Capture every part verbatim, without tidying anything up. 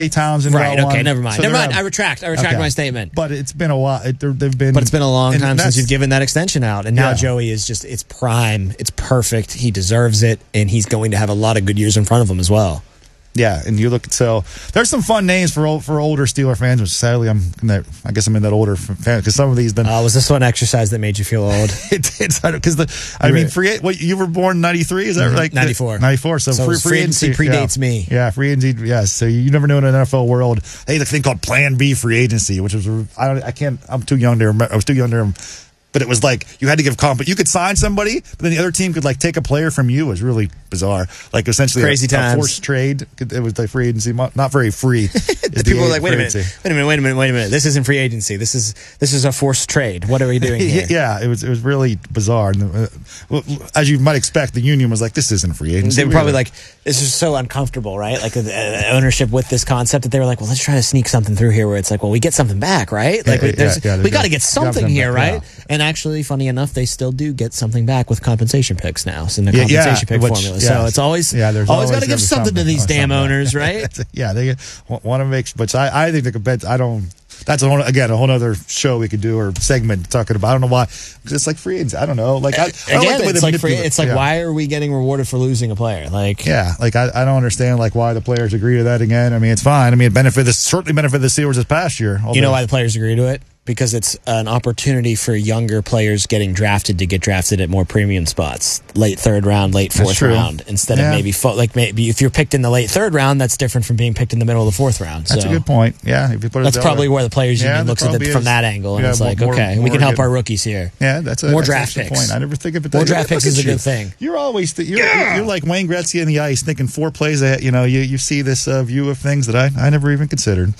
Townsend. Right, okay, one. never mind. So never mind. Have, I retract. I retract okay. my statement. But it's been a while. It, they've been. But it's been a long time since you've given that extension out. And now yeah. Joey is just, it's prime. It's perfect. He deserves it. And he's going to have a lot of good years in front of him as well. Yeah, and you look at so there's some fun names for old, for older Steeler fans, which sadly I'm in that, I guess I'm in that older fan because some of these been. Uh, was this one exercise that made you feel old? it did because the I you mean were, free what you were born ninety-three, is that mm-hmm, right? ninety-four ninety-four So, so free, free agency, agency predates yeah. me. Yeah, free agency. Yeah, so you never knew in an N F L world they had a thing called Plan B free agency, which was I don't I can't I'm too young to remember. I was too young to remember. But it was like you had to give comp. You could sign somebody, but then the other team could like take a player from you. It was really bizarre. Like essentially crazy a, times. a forced trade. It was like free agency, not very free. People were like, wait a minute, wait a minute, wait a minute, wait a minute. This isn't free agency. This is this is a forced trade. What are we doing here? Yeah, it was it was really bizarre. And uh, well, as you might expect, the union was like, this isn't free agency. They were probably like, this is so uncomfortable, right? Like uh, ownership with this concept that they were like, well, let's try to sneak something through here where it's like, well, we get something back, right? Like, yeah, we, there's, yeah, yeah, we got to get something here, back, right? Yeah. And actually, funny enough, they still do get something back with compensation picks now. So in the yeah, compensation yeah, pick which, formula. Yeah. So it's always, yeah, always, always got to give something, something to these damn something. owners, right? yeah, they want to make, but I, I think the compet. I don't. That's a whole, again a whole other show we could do or segment talking about. I don't know why. Because it's like free agency. I don't know. Like I, again, I don't like the way it's they like free, it's like yeah. why are we getting rewarded for losing a player? Like yeah, like I, I don't understand like why the players agree to that again. I mean, it's fine. I mean, it benefited certainly benefited the Steelers this past year. Although, you know why the players agree to it? Because it's an opportunity for younger players getting drafted to get drafted at more premium spots, late third round, late fourth round, instead yeah. of maybe fo- like maybe if you're picked in the late third round, that's different from being picked in the middle of the fourth round. That's so a good point. Yeah, if you put it that's that probably way. where the players union yeah, looks at it is. from that angle, and yeah, it's like, more, okay, more we can help getting, our rookies here. Yeah, that's a more that's draft a picks. point. I never think of it. More that. draft picks is a you. good thing. You're always th- you're, yeah. you're like Wayne Gretzky in the ice, thinking four plays ahead. You know, you you see this uh, view of things that I, I never even considered.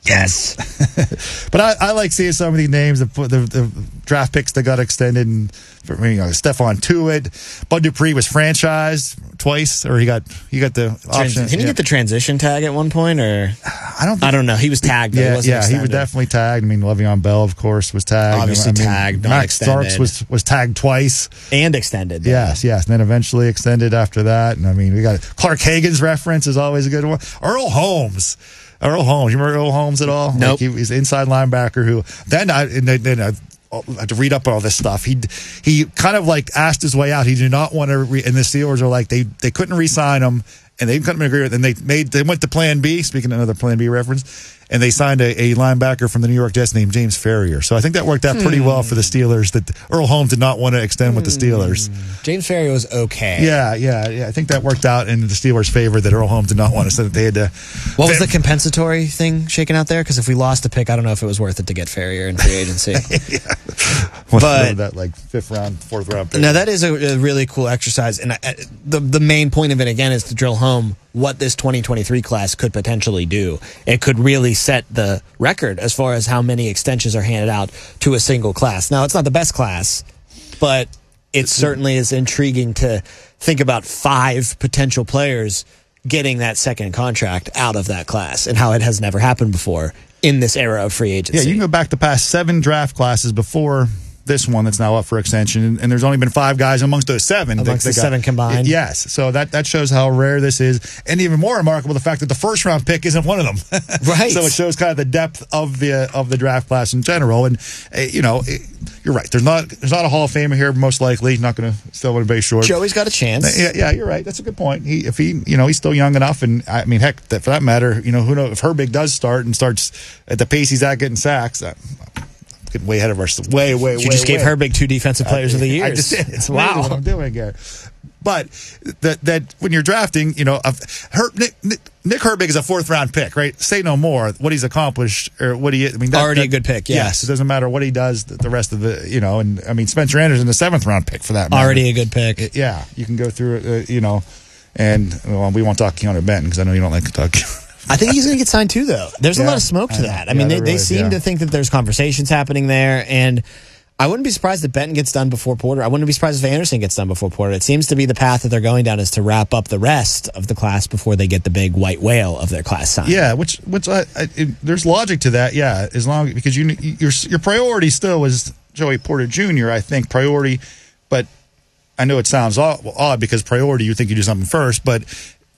Yes, but I, I like seeing some of these names, the, the, the draft picks that got extended, and for me, you know, Stephon Tuitt, Bud Dupree was franchised twice, or he got he got the Trans- option. Didn't he yeah. get the transition tag at one point, or I don't. Think, I don't know. He was tagged. But yeah, he wasn't yeah, extended. he was definitely tagged. I mean, Le'Veon Bell, of course, was tagged. Obviously I mean, tagged, not Max extended. Starks was was tagged twice and extended. Though. Yes, yes, and then eventually extended after that. And I mean, we got Clark Hagan's reference is always a good one. Earl Holmes. Earl Holmes. You remember Earl Holmes at all? Nope. Like he was an inside linebacker who then I and then, then I, I had to read up on all this stuff. He he kind of like asked his way out. He did not want to. Re, and the Steelers are like they they couldn't re-sign him, and they couldn't agree with. And they made they went to Plan B. Speaking of another Plan B reference. And they signed a, a linebacker from the New York Jets named James Ferrier. So I think that worked out pretty hmm. well for the Steelers. That Earl Holmes did not want to extend hmm. with the Steelers. James Ferrier was okay. Yeah, yeah, yeah. I think that worked out in the Steelers' favor that Earl Holmes did not want to. So that they had to. What was the compensatory thing shaken out there? Because if we lost a pick, I don't know if it was worth it to get Ferrier in free agency. yeah. Well, but that like fifth round, fourth round pick. No, that is a, a really cool exercise, and I, the the main point of it again is to drill home what this twenty twenty-three class could potentially do. It could really set the record as far as how many extensions are handed out to a single class. Now, it's not the best class, but it certainly is intriguing to think about five potential players getting that second contract out of that class and how it has never happened before in this era of free agency. Yeah, you can go back to past seven draft classes before this one that's now up for extension, and, and there's only been five guys amongst those seven. Amongst that, the that seven got, combined. Yes, so that, that shows how rare this is, and even more remarkable the fact that the first round pick isn't one of them. Right. So it shows kind of the depth of the of the draft class in general, and uh, you know, it, you're right. There's not there's not a Hall of Famer here, most likely. Not going to still want to base short. Joey's got a chance. Yeah, yeah, you're right. That's a good point. He, if he, you know, he's still young enough, and I mean, heck, that, for that matter, you know, who knows if Herbig does start and starts at the pace he's at getting sacks. Uh, Getting way ahead of our way, way, you way. You just gave way. Herbig two defensive players I, of the year. I just did. It's wow. what I'm doing here. But that that when you're drafting, you know, Her, Nick, Nick, Nick Herbig is a fourth round pick, right? Say no more. What he's accomplished or what he, I mean, that, already that, a good pick. Yes. yes, it doesn't matter what he does. The, the rest of the, you know, and I mean, Spencer Anderson, the seventh round pick for that matter. Already a good pick. Yeah, you can go through it, uh, you know, and well, we won't talk Keanu Benton because I know you don't like to talk. I think he's going to get signed too, though. There's yeah, a lot of smoke to that. I yeah, mean, they, really they is, seem yeah. to think that there's conversations happening there, and I wouldn't be surprised if Benton gets done before Porter. I wouldn't be surprised if Anderson gets done before Porter. It seems to be the path that they're going down is to wrap up the rest of the class before they get the big white whale of their class signed. Yeah, which which I, I, it, there's logic to that. Yeah, as long because you your your priority still is Joey Porter Junior I think priority, but I know it sounds odd because priority you think you do something first, but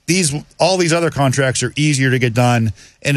these all these other contracts are easier to get done, and